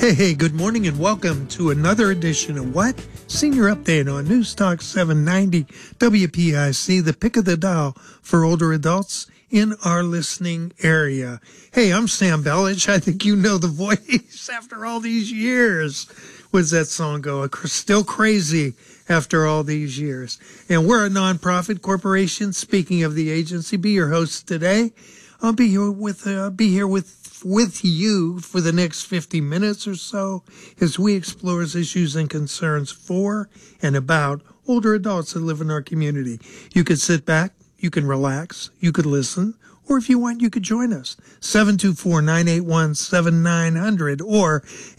Hey, good morning and welcome to another edition of what? Senior Update on News Talk 790 WPIC, the pick of the dial for older adults in our listening area. Hey, I'm Sam Bellich. I think you know the voice after all these years. What's that song go? Still crazy after all these years. And we're a nonprofit corporation. Speaking of the agency, be your host today. I'll be here with you for the next 50 minutes or so as we explore issues and concerns for and about older adults that live in our community. You could sit back, you can relax, you could listen, or if you want, you could join us. 724-981-7900 or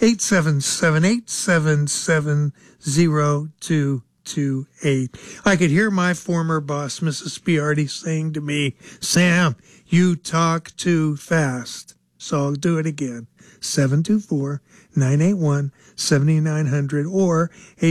877-877-0228. I could hear my former boss, Mrs. Spiardi, saying to me, Sam, you talk too fast. So I'll do it again. 724-981-7900 or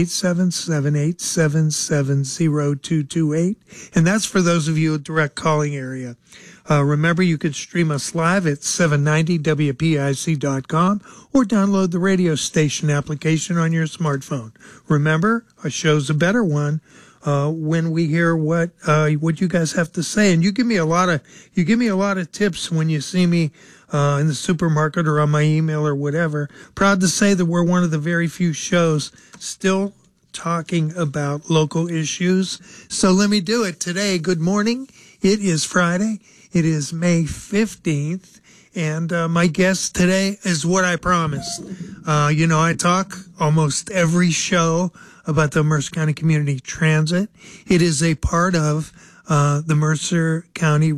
877-877-0228. And that's for those of you in direct calling area. Remember, you can stream us live at 790WPIC.com or download the radio station application on your smartphone. Remember, our show's a better one when we hear what you guys have to say. And you give me a lot of tips when you see me in the supermarket or on my email or whatever. Proud to say that we're one of the very few shows still talking about local issues. So let me do it today. Good morning. It is Friday. It is May 15th. And my guest today is what I promised. I talk almost every show about the Mercer County Community Transit. It is a part of the Mercer County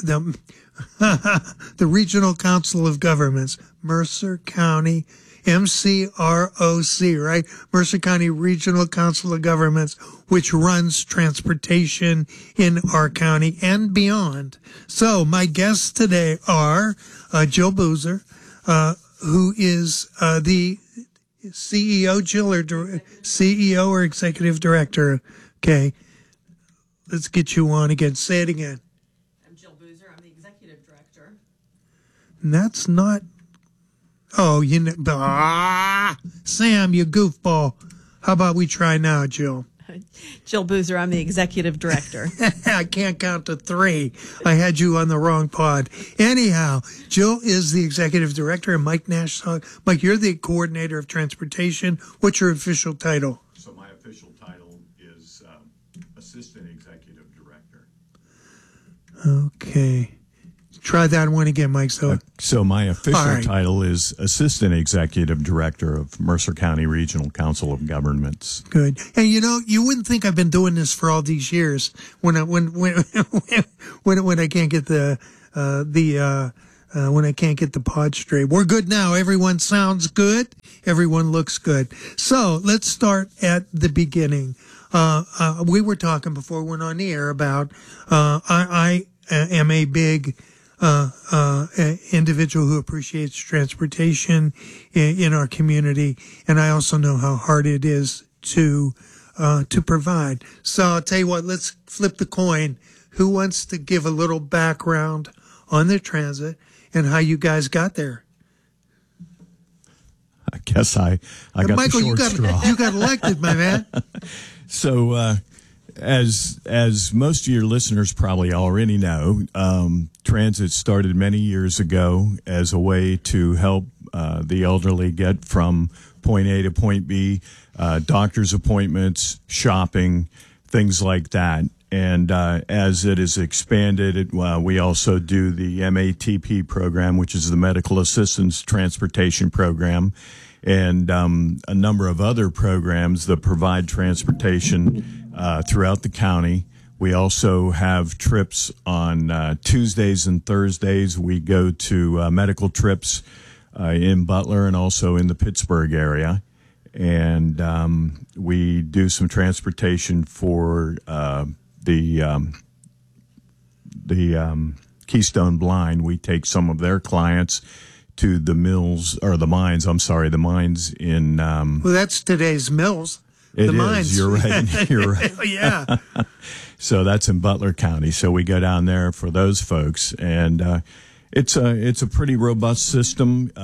the Regional Council of Governments, Mercer County, MCROC, right? Mercer County Regional Council of Governments, which runs transportation in our county and beyond. So my guests today are Jill Boozer, who is the CEO, Jill, or CEO or Executive Director. Okay, let's get you on again. Say it again. And that's not, Sam, you goofball. How about we try now, Jill? Jill Boozer, I'm the Executive Director. I can't count to three. I had you on the wrong pod. Anyhow, Jill is the Executive Director, and Mike Nash. Mike, you're the Coordinator of Transportation. What's your official title? So my official title is Assistant Executive Director. Okay. Try that one again, Mike. So my official title is Assistant Executive Director of Mercer County Regional Council of Governments. Good. And you wouldn't think I've been doing this for all these years when I can't get when I can't get the pod straight. We're good now. Everyone sounds good. Everyone looks good. So let's start at the beginning. We were talking before we went on the air about I am a big individual who appreciates transportation in our community, and I also know how hard it is to provide. So I'll tell you what, let's flip the coin. Who wants to give a little background on the transit and how you guys got there? I guess I got Michael, the short straw. You got elected, my man. So, as most of your listeners probably already know, transit started many years ago as a way to help the elderly get from point A to point B, doctor's appointments, shopping, things like that. And as it is expanded, we also do the MATP program, which is the Medical Assistance Transportation Program, and a number of other programs that provide transportation throughout the county. We also have trips on Tuesdays and Thursdays. We go to medical trips in Butler and also in the Pittsburgh area. And we do some transportation for the Keystone Blind. We take some of their clients to the mines in... well, that's today's mills. The mines. You're right. You're right. Yeah. So that's in Butler County. So we go down there for those folks, and it's a pretty robust system.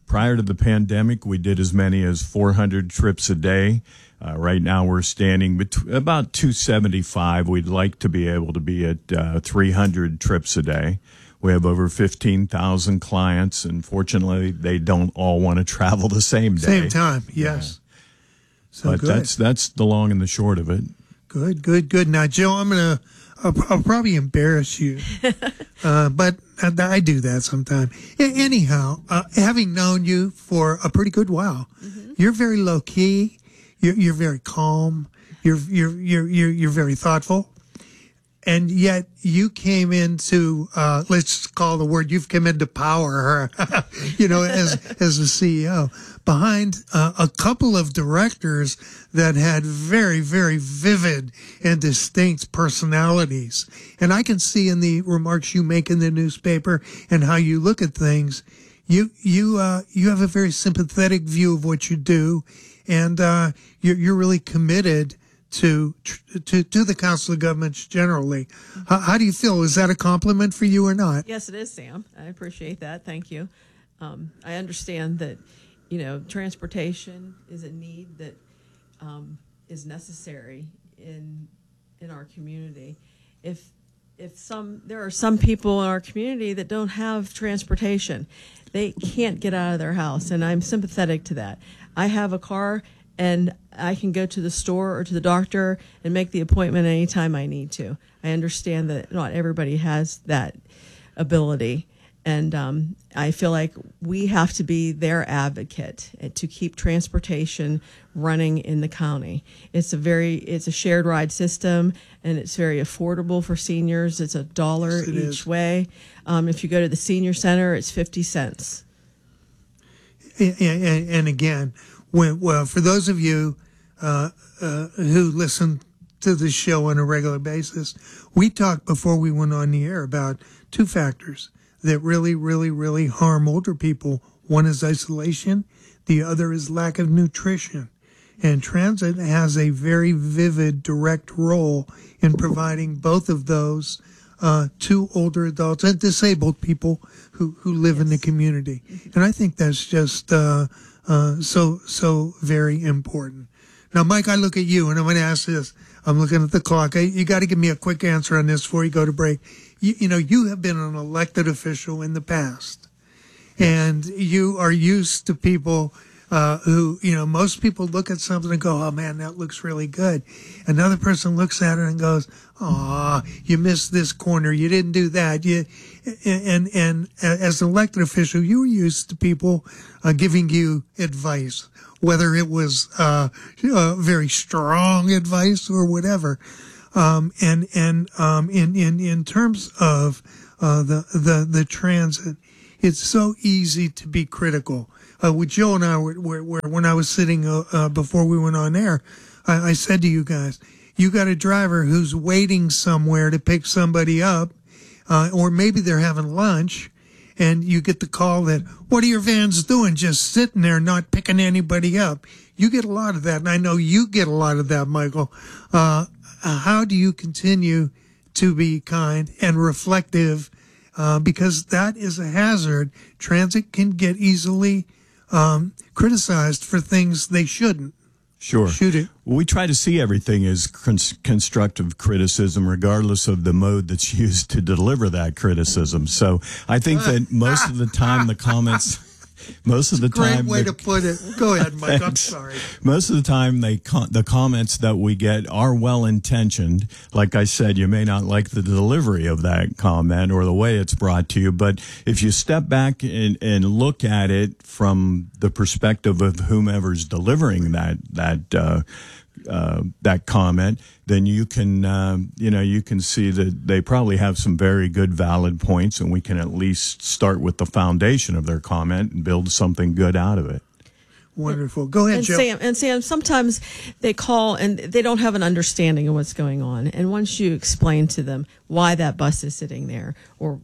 Prior to the pandemic, we did as many as 400 trips a day. Right now, we're standing about 275. We'd like to be able to be at 300 trips a day. We have over 15,000 clients, and fortunately, they don't all want to travel the same day. Same time, yes. Yeah. So But good. that's the long and the short of it. Good. Now, Jill, I'll probably embarrass you, but I do that sometimes. Anyhow, having known you for a pretty good while, you're very low key. You're very calm. You're very thoughtful, and yet you came into let's call the word you've come into power, as a CEO behind a couple of directors that had very, very vivid and distinct personalities. And I can see in the remarks you make in the newspaper and how you look at things, you have a very sympathetic view of what you do, and you're really committed to the Council of Governments generally. How do you feel? Is that a compliment for you or not? Yes, it is, Sam. I appreciate that. Thank you. I understand that, transportation is a need that is necessary in our community. There are some people in our community that don't have transportation. They can't get out of their house, and I'm sympathetic to that. I have a car, and I can go to the store or to the doctor and make the appointment anytime I need to. I understand that not everybody has that ability, and I feel like we have to be their advocate to keep transportation running in the county. It's a shared ride system, and it's very affordable for seniors. It's $1 each way. If you go to the senior center, it's 50 cents. And again, for those of you who listen to the show on a regular basis, we talked before we went on the air about two factors that really, really, really harm older people. One is isolation. The other is lack of nutrition. And transit has a very vivid, direct role in providing both of those to older adults and disabled people who live in the community. And I think that's just so very important. Now, Mike, I look at you, and I'm going to ask this. I'm looking at the clock. You got to give me a quick answer on this before you go to break. You have been an elected official in the past, and you are used to people who, most people look at something and go, "Oh man, that looks really good." Another person looks at it and goes, "Oh, you missed this corner. You didn't do that." And as an elected official, you were used to people giving you advice, whether it was very strong advice or whatever. In terms of the transit, it's so easy to be critical. With Joe and I, when I was sitting before we went on air, I said to you guys, you got a driver who's waiting somewhere to pick somebody up, or maybe they're having lunch, and you get the call that, "What are your vans doing? Just sitting there, not picking anybody up." You get a lot of that, and I know you get a lot of that, Michael. How do you continue to be kind and reflective? Because that is a hazard. Transit can get easily criticized for things they shouldn't. Sure. Should it? We try to see everything as constructive criticism, regardless of the mode that's used to deliver that criticism. So I think that most of the time the comments... Most of the time, great way to put it. Go ahead, Mike. I'm sorry. Most of the time, the comments that we get are well intentioned. Like I said, you may not like the delivery of that comment or the way it's brought to you, but if you step back and look at it from the perspective of whomever's delivering that comment, then you can you can see that they probably have some very good valid points, and we can at least start with the foundation of their comment and build something good out of it. Wonderful. Go ahead, Joe. Sam, sometimes they call and they don't have an understanding of what's going on. And once you explain to them why that bus is sitting there, or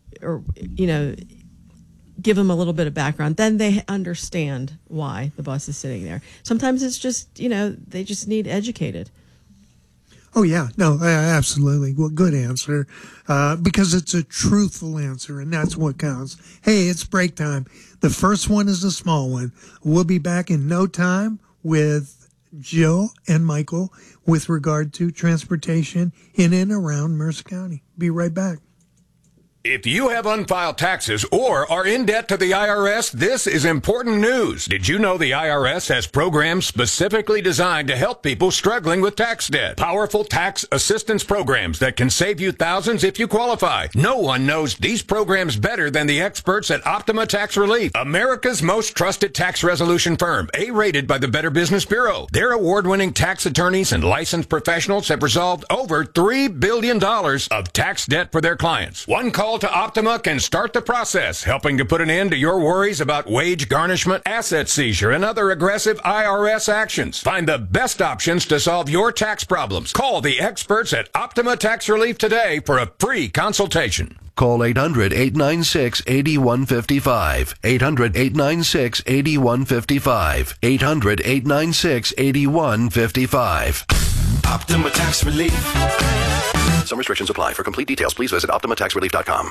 give them a little bit of background, then they understand why the bus is sitting there. Sometimes it's just, they just need educated. Oh, yeah. No, absolutely. Well, good answer. Because it's a truthful answer, and that's what counts. Hey, it's break time. The first one is a small one. We'll be back in no time with Jill and Michael with regard to transportation in and around Mercer County. Be right back. If you have unfiled taxes or are in debt to the IRS, this is important news. Did you know the IRS has programs specifically designed to help people struggling with tax debt? Powerful tax assistance programs that can save you thousands if you qualify. No one knows these programs better than the experts at Optima Tax Relief, America's most trusted tax resolution firm, A-rated by the Better Business Bureau. Their award-winning tax attorneys and licensed professionals have resolved over $3 billion of tax debt for their clients. One call to Optima can start the process, helping to put an end to your worries about wage garnishment, asset seizure, and other aggressive IRS actions. Find the best options to solve your tax problems. Call the experts at Optima Tax Relief today for a free consultation. Call 800-896-8155. 800-896-8155. 800-896-8155. Optima Tax Relief. Some restrictions apply. For complete details, please visit OptimaTaxRelief.com.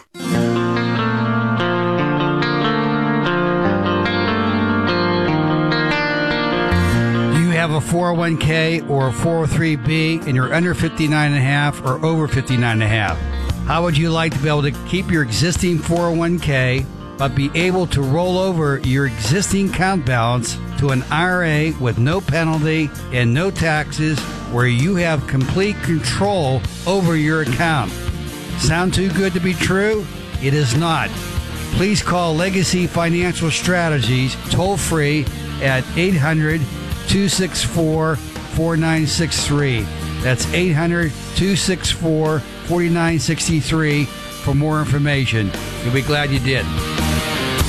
Do you have a 401k or a 403b and you're under 59.5 or over 59.5? How would you like to be able to keep your existing 401k but be able to roll over your existing account balance to an IRA with no penalty and no taxes, where you have complete control over your account? Sound too good to be true? It is not. Please call Legacy Financial Strategies toll free at 800-264-4963. That's 800-264-4963 for more information. You'll be glad you did.